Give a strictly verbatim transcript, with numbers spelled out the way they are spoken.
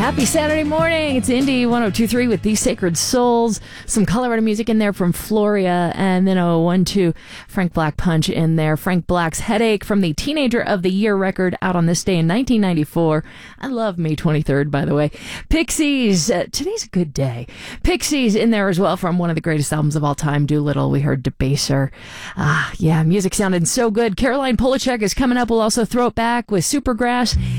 Happy Saturday morning. It's Indy one oh two point three with The Sacred Souls. Some Colorado music in there from Floria, and then a one two Frank Black punch in there. Frank Black's Headache from the Teenager of the Year record out on this day in nineteen ninety-four. I love May twenty-third, by the way. Pixies. Uh, today's a good day. Pixies in there as well from one of the greatest albums of all time, Doolittle. We heard Debaser. Ah, yeah, music sounded so good. Caroline Polachek is coming up. We'll also throw it back with Supergrass.